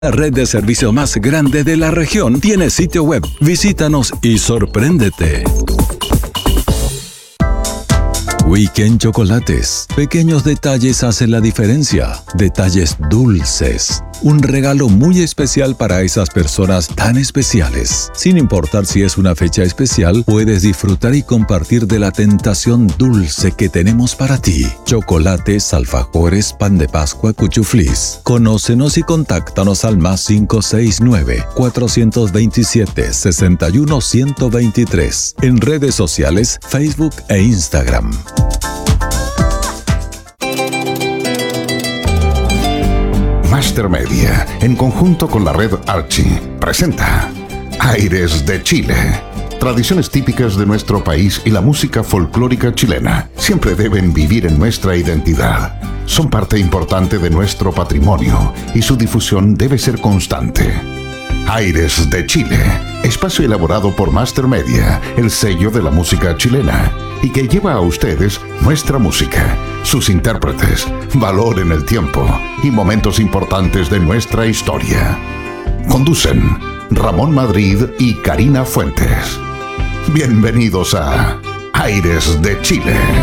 La red de servicio más grande de la región tiene sitio web. Visítanos y sorpréndete. Weekend Chocolates. Pequeños detalles hacen la diferencia. Detalles dulces. Un regalo muy especial para esas personas tan especiales. Sin importar si es una fecha especial, puedes disfrutar y compartir de la tentación dulce que tenemos para ti. Chocolates, alfajores, pan de Pascua, cuchuflis. Conócenos y contáctanos al +569 427 61 123 en redes sociales, Facebook e Instagram. Master Media, en conjunto con la red Archie, presenta Aires de Chile. Tradiciones típicas de nuestro país y la música folclórica chilena siempre deben vivir en nuestra identidad. Son parte importante de nuestro patrimonio y su difusión debe ser constante. Aires de Chile, espacio elaborado por Master Media, el sello de la música chilena, y que lleva a ustedes nuestra música, sus intérpretes, valor en el tiempo y momentos importantes de nuestra historia. Conducen Ramón Madrid y Karina Fuentes. Bienvenidos a Aires de Chile.